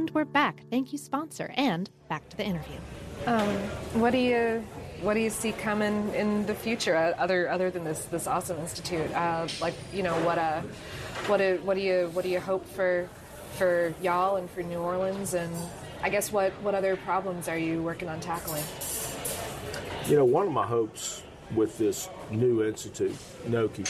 And we're back. Thank you, sponsor. And back to the interview. What do you see coming in the future other than this awesome institute? What do you hope for y'all and for New Orleans, and I guess what other problems are you working on tackling? One of my hopes with this new institute, NOKI,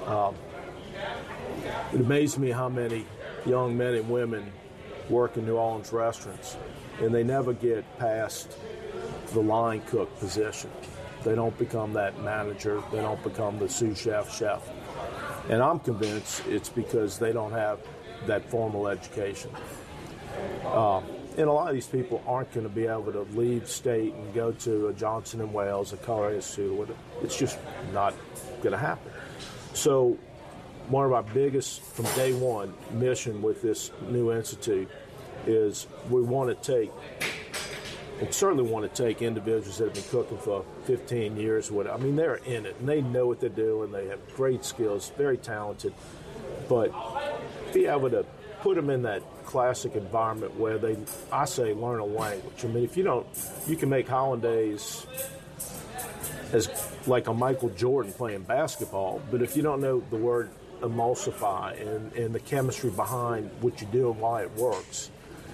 it amazed me how many young men and women work in New Orleans restaurants, and they never get past the line cook position. They don't become that manager. They don't become the sous chef. And I'm convinced it's because they don't have that formal education. And a lot of these people aren't going to be able to leave state and go to a Johnson & Wales, a Culinary Institute. It's just not going to happen. So one of our biggest, from day one, mission with this new institute is we want to take, and certainly want to take individuals that have been cooking for 15 years. They're in it, and they know what they're doing. They have great skills, very talented. But be able to put them in that classic environment where they, I say, learn a language. If you don't, you can make hollandaise as like a Michael Jordan playing basketball, but if you don't know the word emulsify and the chemistry behind what you do and why it works,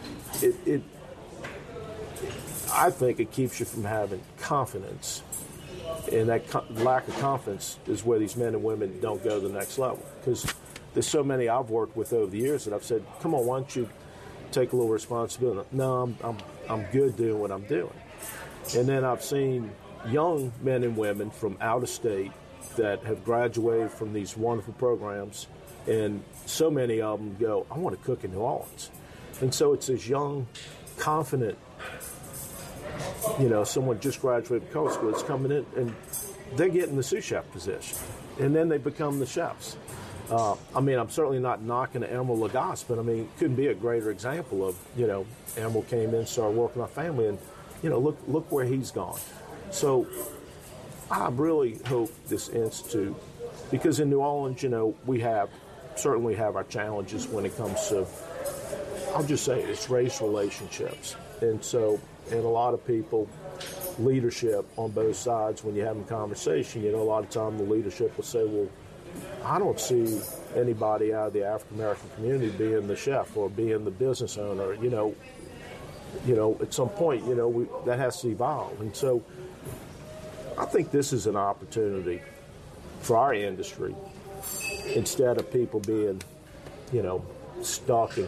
I think it keeps you from having confidence. And that lack of confidence is where these men and women don't go to the next level. Because there's so many I've worked with over the years that I've said, come on, why don't you take a little responsibility? No, I'm good doing what I'm doing. And then I've seen young men and women from out of state that have graduated from these wonderful programs, and so many of them go, I want to cook in New Orleans. And so it's this young, confident, someone just graduated from college school that's coming in, and they get in the sous chef position, and then they become the chefs. I'm certainly not knocking Emeril Lagasse, but it couldn't be a greater example of, Emeril came in, started working our family, and, look where he's gone. So I really hope this institute, because in New Orleans, we certainly have our challenges when it comes to, I'll just say it's race relationships. And a lot of people, leadership on both sides, when you're having a conversation, a lot of time the leadership will say, well, I don't see anybody out of the African-American community being the chef or being the business owner. At some point, that has to evolve. And so I think this is an opportunity for our industry, instead of people being, stuck in